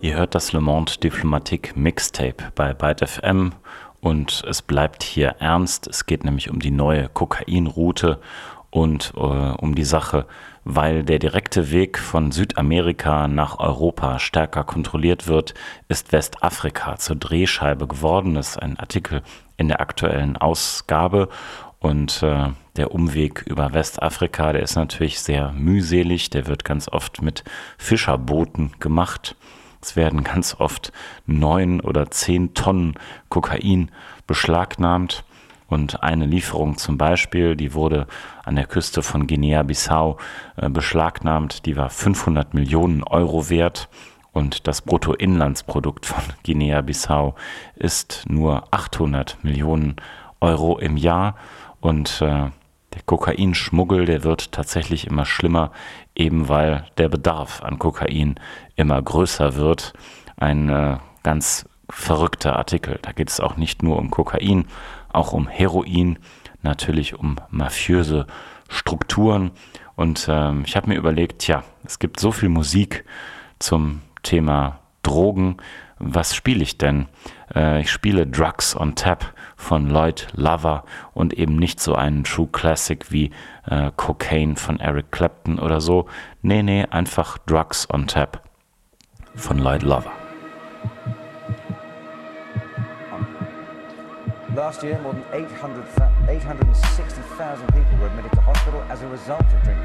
Ihr hört das Le Monde Diplomatique Mixtape bei Byte FM und es bleibt hier ernst. Es geht nämlich um die neue Kokainroute und um die Sache, weil der direkte Weg von Südamerika nach Europa stärker kontrolliert wird, ist Westafrika zur Drehscheibe geworden. Das ist ein Artikel in der aktuellen Ausgabe und der Umweg über Westafrika, der ist natürlich sehr mühselig. Der wird ganz oft mit Fischerbooten gemacht. Es werden ganz oft 9 oder 10 Tonnen Kokain beschlagnahmt. Und eine Lieferung zum Beispiel, die wurde an der Küste von Guinea-Bissau beschlagnahmt. Die war 500 Millionen Euro wert. Und das Bruttoinlandsprodukt von Guinea-Bissau ist nur 800 Millionen Euro im Jahr. Und der Kokainschmuggel, der wird tatsächlich immer schlimmer, eben weil der Bedarf an Kokain immer größer wird. Ein ganz verrückter Artikel. Da geht es auch nicht nur um Kokain, auch um Heroin, natürlich um mafiöse Strukturen. Und ich habe mir überlegt, es gibt so viel Musik zum Thema Drogen. Was spiele ich denn? Ich spiele Drugs on Tap von Lloyd Lover und eben nicht so einen True Classic wie Cocaine von Eric Clapton oder so. Nee, einfach Drugs on Tap von Lloyd Lover. Last year, more than 860,000 people were admitted to hospital as a result of drinking.